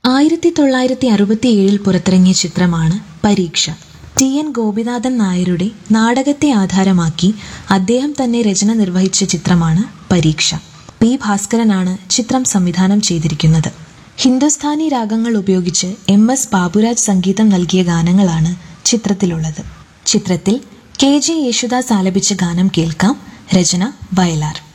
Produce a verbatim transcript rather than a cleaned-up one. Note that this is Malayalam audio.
ആയിരത്തി തൊള്ളായിരത്തി അറുപത്തിയേഴിൽ പുറത്തിറങ്ങിയ ചിത്രമാണ് പരീക്ഷ. ടി എൻ ഗോപിനാഥൻ നായരുടെ നാടകത്തെ ആധാരമാക്കി അദ്ദേഹം തന്നെ രചന നിർവഹിച്ച ചിത്രമാണ് പരീക്ഷ. പി ഭാസ്കരനാണ് ചിത്രം സംവിധാനം ചെയ്തിരിക്കുന്നത്. ഹിന്ദുസ്ഥാനി രാഗങ്ങൾ ഉപയോഗിച്ച് എം എസ് ബാബുരാജ് സംഗീതം നൽകിയ ഗാനങ്ങളാണ് ചിത്രത്തിലുള്ളത്. ചിത്രത്തിൽ കെ ജെ യേശുദാസ് ആലപിച്ച ഗാനം കേൾക്കാം. രചന വയലാർ.